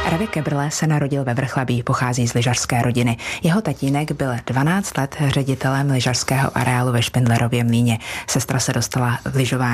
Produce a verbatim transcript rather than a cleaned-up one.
Radek Kebrle se narodil ve Vrchlabí, pochází z lyžařské rodiny. Jeho tatínek byl dvanáct let ředitelem lyžařského areálu ve Špindlerově Mlýně. Sestra se dostala v lyžování